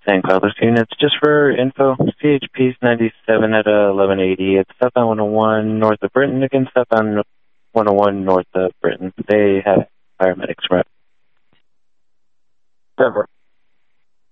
St. Carlos units, just for info, CHP's 97 at 1180. It's southbound 101 north of Britton, again southbound 101 north of Britton. They have paramedics rep. Denver.